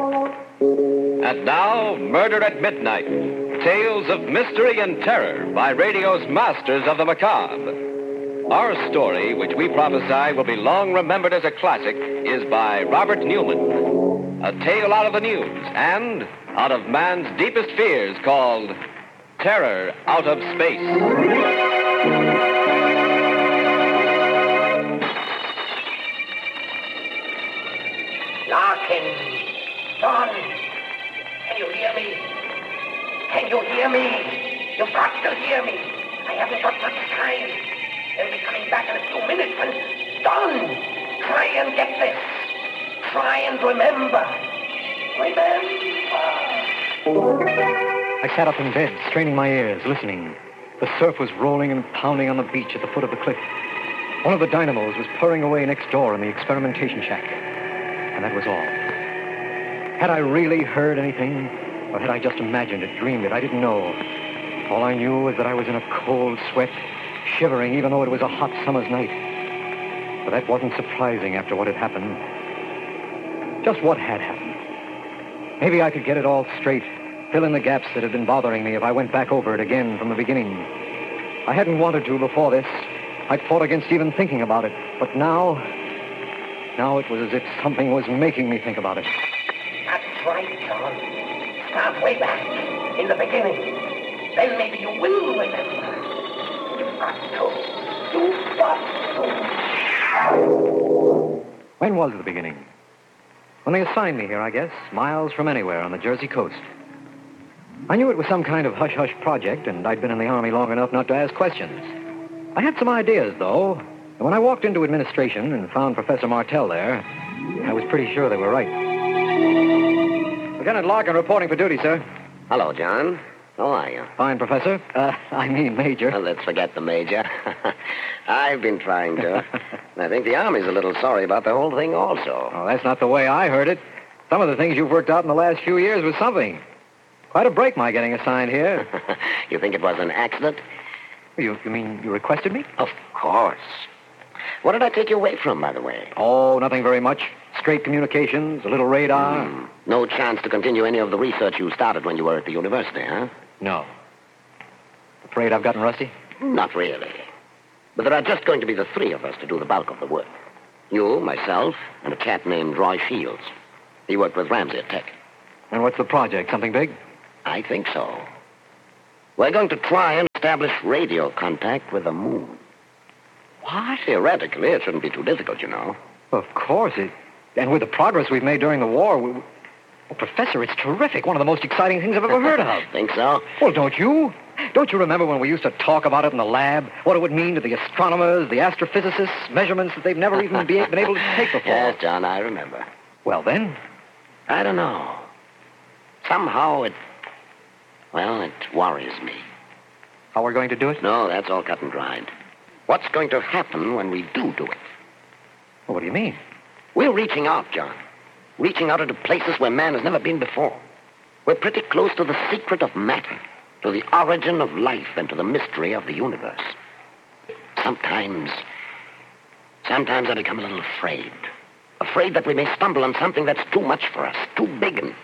And now, Murder at Midnight. Tales of mystery and terror by radio's masters of the macabre. Our story, which we prophesy will be long remembered as a classic, is by Robert Newman. A tale out of the news and out of man's deepest fears called Terror Out of Space. Larkin! Don! Can you hear me? Can you hear me? You've got to hear me. I haven't got much time. They'll be coming back in a few minutes and... Don! Try and get this. Try and remember. I sat up in bed, straining my ears, listening. The surf was rolling and pounding on the beach at the foot of the cliff. One of the dynamos was purring away next door in the experimentation shack. And that was all. Had I really heard anything, or had I just imagined it, dreamed it? I didn't know. All I knew was that I was in a cold sweat, shivering even though it was a hot summer's night. But that wasn't surprising after what had happened. Just what had happened. Maybe I could get it all straight, fill in the gaps that had been bothering me if I went back over it again from the beginning. I hadn't wanted to before this. I'd fought against even thinking about it. But now it was as if something was making me think about it. That's right, John. Start way back, in the beginning. Then maybe you will remember. You've got to. You've got to. When was the beginning? When they assigned me here, I guess, miles from anywhere on the Jersey coast. I knew it was some kind of hush-hush project, and I'd been in the Army long enough not to ask questions. I had some ideas, though, and when I walked into administration and found Professor Martell there, I was pretty sure they were right. Lieutenant Larkin reporting for duty, sir. Hello, John. How are you? Fine, Professor. Major. Well, let's forget the Major. I've been trying to. I think the Army's a little sorry about the whole thing also. Oh, that's not the way I heard it. Some of the things you've worked out in the last few years was something. Quite a break, my getting assigned here. You think it was an accident? You mean you requested me? Of course. What did I take you away from, by the way? Oh, nothing very much. Straight communications, a little radar. No chance to continue any of the research you started when you were at the university, huh? No. Afraid I've gotten rusty? Not really. But there are just going to be the three of us to do the bulk of the work. You, myself, and a cat named Roy Shields. He worked with Ramsey at Tech. And what's the project? Something big? I think so. We're going to try and establish radio contact with the moon. What? Theoretically, it shouldn't be too difficult, you know. Of course. And with the progress we've made during the war... Well, Professor, it's terrific. One of the most exciting things I've ever heard of. Think so? Well, don't you? Don't you remember when we used to talk about it in the lab? What it would mean to the astronomers, the astrophysicists, measurements that they've never even been able to take before? Yes, John, I remember. Well, then? I don't know. Somehow it worries me. How we're going to do it? No, that's all cut and dried. What's going to happen when we do it? Well, what do you mean? We're reaching out, John. Reaching out into places where man has never been before. We're pretty close to the secret of matter, to the origin of life, and to the mystery of the universe. Sometimes I become a little afraid. Afraid that we may stumble on something that's too much for us, too big and...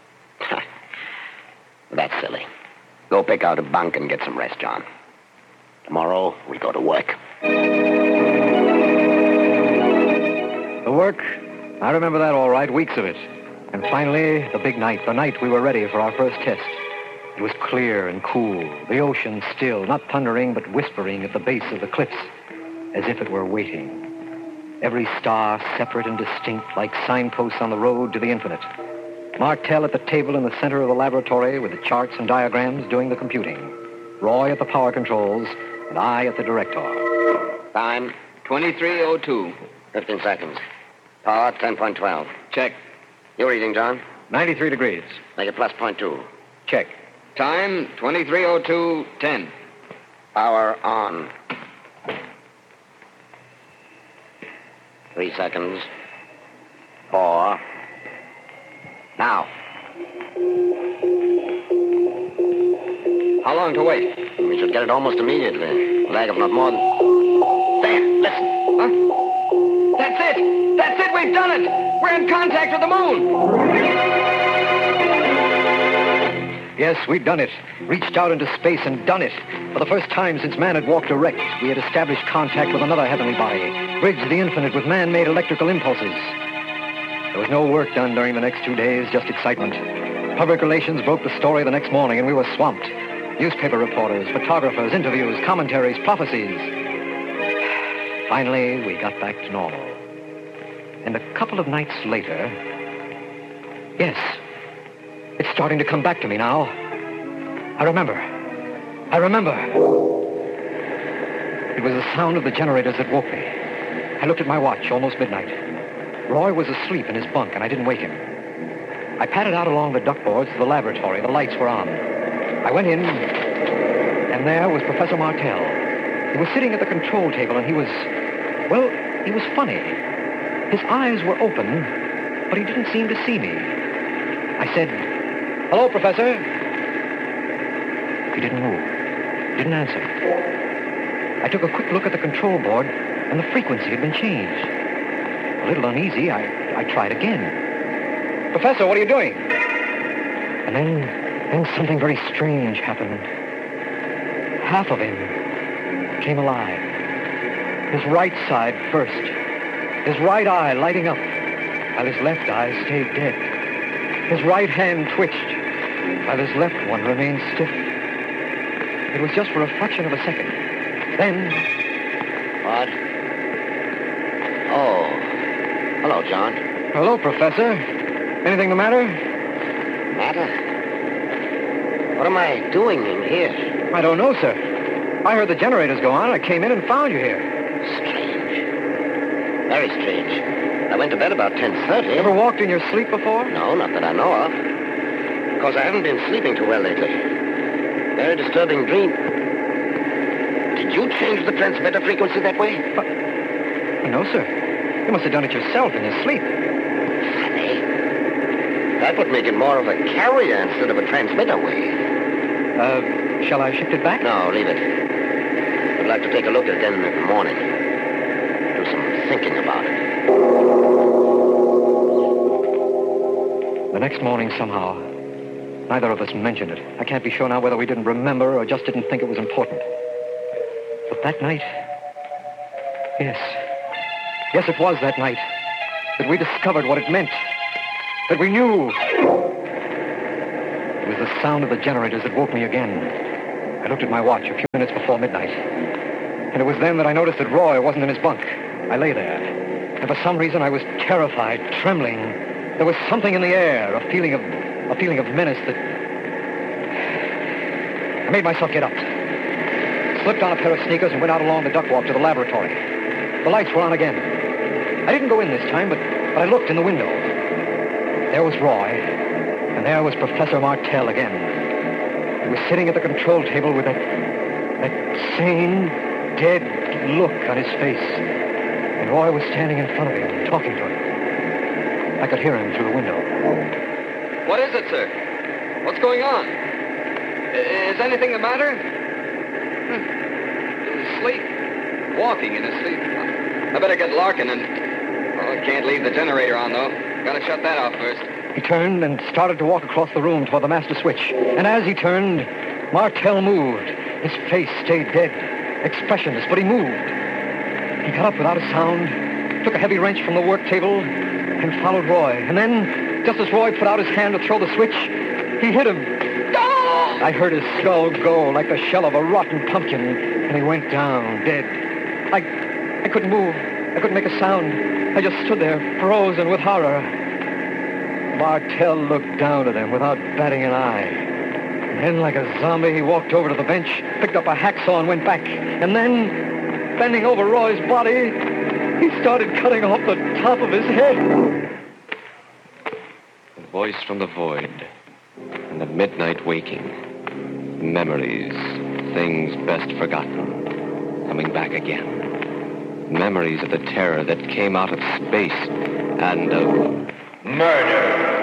That's silly. Go pick out a bunk and get some rest, John. Tomorrow, we go to work. The work? I remember that all right, weeks of it. And finally, the big night, the night we were ready for our first test. It was clear and cool, the ocean still, not thundering, but whispering at the base of the cliffs, as if it were waiting. Every star separate and distinct, like signposts on the road to the infinite. Martell at the table in the center of the laboratory with the charts and diagrams doing the computing. Roy at the power controls, and I at the director. Time? 23:02. 15 seconds. Power, 10.12. Check. You're reading, John? 93 degrees. Make it plus 0.2. Check. Time, 23:02:10. Power on. 3 seconds. 4. Now. How long to wait? We should get it almost immediately. A lag of not more than... There, listen. Huh? That's it! That's it! We've done it! We're in contact with the moon! Yes, we'd done it. Reached out into space and done it. For the first time since man had walked erect, we had established contact with another heavenly body, bridged the infinite with man-made electrical impulses. There was no work done during the next 2 days, just excitement. Public relations broke the story the next morning, and we were swamped. Newspaper reporters, photographers, interviews, commentaries, prophecies. Finally, we got back to normal. And a couple of nights later... Yes, it's starting to come back to me now. I remember. It was the sound of the generators that woke me. I looked at my watch, almost midnight. Roy was asleep in his bunk, and I didn't wake him. I padded out along the duckboards to the laboratory. The lights were on. I went in, and there was Professor Martell. He was sitting at the control table, and he was funny. His eyes were open, but he didn't seem to see me. I said, "Hello, Professor." He didn't move. Didn't answer. I took a quick look at the control board, and the frequency had been changed. A little uneasy, I tried again. "Professor, what are you doing?" And then something very strange happened. Half of him came alive. His right side first. His right eye lighting up, while his left eye stayed dead. His right hand twitched, while his left one remained stiff. It was just for a fraction of a second. Then... What? Oh. Hello, John. Hello, Professor. Anything the matter? Matter? What am I doing in here? I don't know, sir. I heard the generators go on, and I came in and found you here. Strange. Very strange. I went to bed about 10:30. Ever walked in your sleep before? No, not that I know of. Because I haven't been sleeping too well lately. Very disturbing dream. Did you change the transmitter frequency that way? No, sir. You must have done it yourself in your sleep. Funny. That would make it more of a carrier instead of a transmitter wave. Shall I shift it back? No, leave it. I'd like to take a look again in the morning. Do some thinking about it. The next morning, somehow, neither of us mentioned it. I can't be sure now whether we didn't remember or just didn't think it was important. But that night... Yes, it was that night that we discovered what it meant. That we knew. It was the sound of the generators that woke me again. I looked at my watch a few minutes before midnight. And it was then that I noticed that Roy wasn't in his bunk. I lay there. And for some reason I was terrified, trembling. There was something in the air, a feeling of menace that... I made myself get up. Slipped on a pair of sneakers and went out along the duck walk to the laboratory. The lights were on again. I didn't go in this time, but I looked in the window. There was Roy, and there was Professor Martell again. He was sitting at the control table with that sane, dead look on his face. And Roy was standing in front of him, talking to him. I could hear him through the window. What is it, sir? What's going on? Is anything the matter? In his sleep. Walking in his sleep. I better get Larkin and... Oh, I can't leave the generator on, though. Gotta shut that off first. He turned and started to walk across the room toward the master switch. And as he turned, Martell moved. His face stayed dead, expressionless, but he moved. He got up without a sound, took a heavy wrench from the work table, and followed Roy. And then, just as Roy put out his hand to throw the switch, he hit him. I heard his skull go like the shell of a rotten pumpkin, and he went down, dead. I couldn't move. I couldn't make a sound. I just stood there, frozen with horror. Martell looked down at him without batting an eye. And then, like a zombie, he walked over to the bench, picked up a hacksaw and went back. And then, bending over Roy's body, he started cutting off the top of his head. The voice from the void, and the midnight waking. Memories, things best forgotten, coming back again. Memories of the terror that came out of space and of murder.